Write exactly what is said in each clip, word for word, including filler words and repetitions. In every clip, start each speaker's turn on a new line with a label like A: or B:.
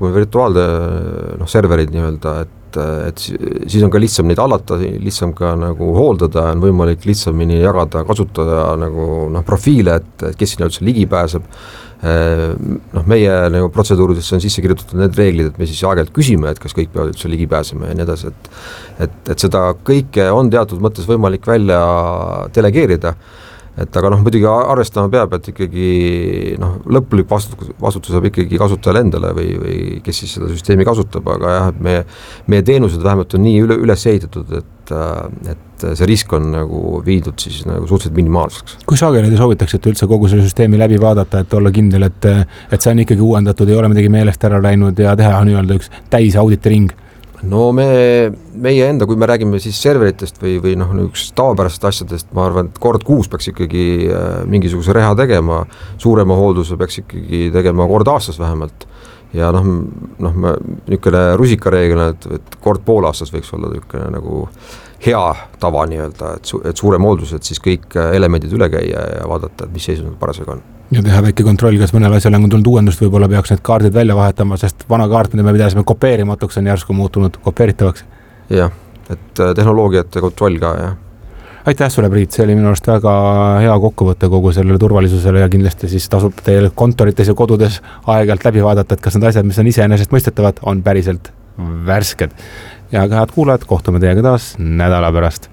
A: kui virtuaalde noh, serverid nii-öelda, et, et siis on ka lihtsam neid allata, lihtsam ka nagu hooldada, on võimalik lihtsamini jagada, kasutada nagu noh, profiile, et, et kes sinna üldse ligi pääseb. Noh, meie nagu protseduuridesse on sisse kirjutatud need reeglid, et me siis aeg-ajalt küsime, et kas kõik peavad üldse ligi pääsema ja nii edasi, et, et, et seda kõike on teatud mõttes võimalik välja delegeerida. Et aga noh, muidugi arvestama peab, et ikkagi noh, lõpulik vastutus, vastutus saab ikkagi kasutajale endale või, või kes siis seda süsteemi kasutab, aga jah, et meie, meie teenused vähemalt on nii üle, üles ehitatud, et, et see risk on nagu viidud siis nagu suhteliselt minimaalseks.
B: Kui sageli te soovitaksite üldse kogu selle süsteemi läbi vaadata, et olla kindel, et, et see on ikkagi uuendatud, ei ole midagi meelest ära läinud ja teha nii-öelda üks täis auditiring?
A: No me, meie enda, kui me räägime siis serveritest või, või noh, üks tavapärasest asjadest, ma arvan, et kord kuus peaks ikkagi mingisuguse reha tegema, suurema hoolduse peaks ikkagi tegema kord aastas vähemalt. Ja noh, noh niisugune rusikareeglina, et, et kord pool aastas võiks olla niisugune nagu hea tava nii-öelda, et, su, et suurem hooldus, et siis kõik elemendid üle käia ja vaadata, et mis seisund parasjaga on.
B: Ja teha väike kontroll, kas mõnel asjal on tulnud uuendust, võib-olla peaks need kaardid välja vahetama, sest vana kaart, mida me pidasime kopeerimatuks, on järsku muutunud kopeeritavaks.
A: Jah, et tehnoloogiate kontroll ka, jah.
B: Aitäh sulle, Priit, see oli minu arust väga hea kokkuvõte kogu sellele turvalisusele ja kindlasti siis tasub teil kontorites ja kodudes aeg-ajalt läbi vaadata, et kas need asjad, mis on iseenesest mõistetavad, on päriselt värsked. Ja ka head kuulajad, kohtume teiega taas nädala pärast.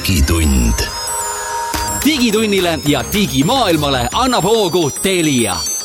C: Digitund. Digitunnile ja digimaailmale annab hoogu Telia.